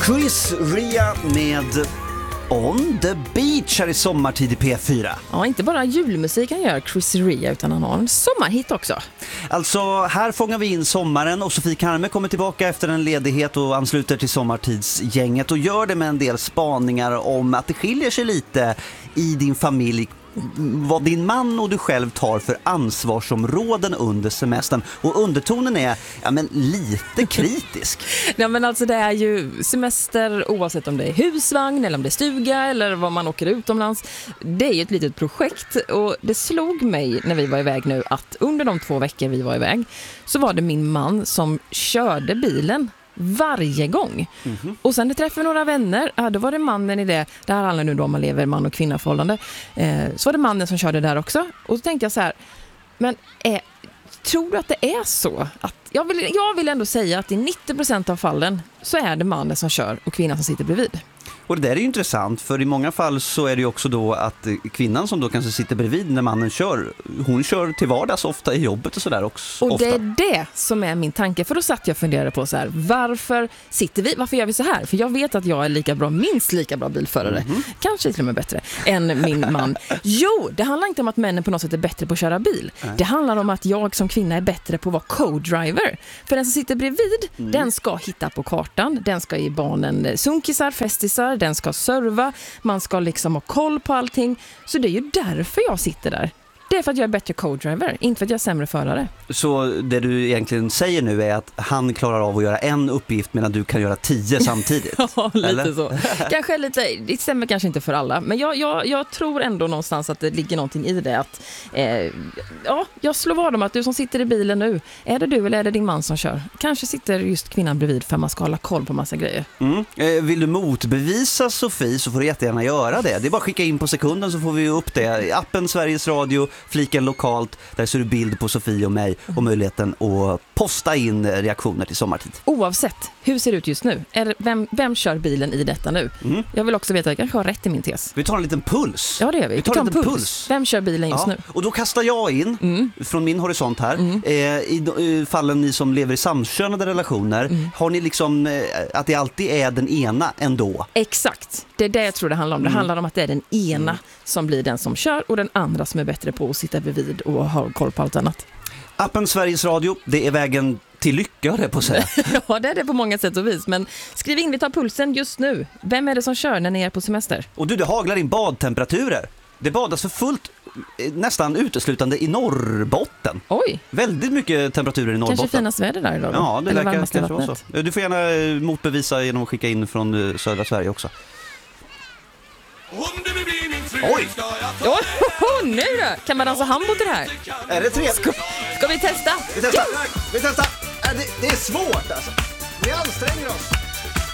Chris Rea med On the Beach här i sommartid i P4. Ja, inte bara julmusik han gör, Chris Rea, utan han har en sommarhit också. Alltså, här fångar vi in sommaren och Sofie Karme kommer tillbaka efter en ledighet och ansluter till sommartidsgänget och gör det med en del spaningar om att det skiljer sig lite i din familj vad din man och du själv tar för ansvarsområden under semestern. Och undertonen är lite kritisk. Ja, men alltså det är ju semester oavsett om det är husvagn eller om det är stuga eller vad man åker utomlands. Det är ju ett litet projekt och det slog mig när vi var iväg nu att under de 2 veckor vi var iväg så var det min man som körde bilen varje gång. Mm-hmm. Och sen träffade några vänner, då var det mannen i det här handlar nu då om man lever man- och kvinnaförhållande, så var det mannen som körde där också. Och så tänkte jag så här, men tror du att det är så? Att jag vill ändå säga att i 90% av fallen så är det mannen som kör och kvinnan som sitter bredvid. Och det där är ju intressant, för i många fall så är det ju också då att kvinnan som då kanske sitter bredvid när mannen kör, hon kör till vardags ofta i jobbet och sådär också. Och ofta. det är det som är min tanke, för då satt jag och funderade på så här, varför gör vi så här? För jag vet att jag är minst lika bra bilförare, kanske till och med bättre än min man. Jo, det handlar inte om att männen på något sätt är bättre på att köra bil. Det handlar om att jag som kvinna är bättre på att vara co-driver. För den som sitter bredvid, den ska hitta på kartan, den ska ge barnen sunkisar, festisar, den ska serva, man ska liksom ha koll på allting. Så det är ju därför jag sitter där. Det är för att jag är bättre co-driver, inte för att jag är sämre förare. Så det du egentligen säger nu är att han klarar av att göra en uppgift medan du kan göra 10 samtidigt? Ja, lite eller? Så. Kanske lite, det stämmer kanske inte för alla. Men jag tror ändå någonstans att det ligger någonting i det. Att, jag slår vad om att du som sitter i bilen nu, är det du eller är det din man som kör? Kanske sitter just kvinnan bredvid för man ska hålla koll på massa grejer. Vill du motbevisa Sofie så får du jättegärna göra det. Det är bara att skicka in på sekunden så får vi upp det. I appen Sveriges Radio, fliken lokalt, där ser du bild på Sofie och mig och möjligheten att posta in reaktioner till sommartid. Oavsett, hur ser det ut just nu? Vem kör bilen i detta nu? Jag vill också veta att jag kanske har rätt i min tes. Vi tar en liten puls. Ja, det gör vi. Vi tar en liten puls. Vem kör bilen just nu? Och då kastar jag in från min horisont här. I fallen ni som lever i samkönade relationer, har ni liksom att det alltid är den ena ändå? Exakt. Det är det jag tror det handlar om. Det handlar om att det är den ena som blir den som kör och den andra som är bättre på att sitta bredvid och ha koll på allt annat. Appen Sveriges Radio, det är vägen till lycka, det på att säga. Ja, det är det på många sätt och vis. Men skriv in, vi tar pulsen just nu. Vem är det som kör när ni är på semester? Och det haglar in badtemperaturer. Det badas för fullt nästan uteslutande i Norrbotten. Oj! Väldigt mycket temperaturer i Norrbotten. Kanske finast väder där idag då? Ja, det eller verkar kanske vara så. Du får gärna motbevisa genom att skicka in från södra Sverige också. Oj! Nu då? Kan man dansa hambo till det här? Är det 3? Ska vi testa? Vi testar! Det är svårt alltså. Vi anstränger oss.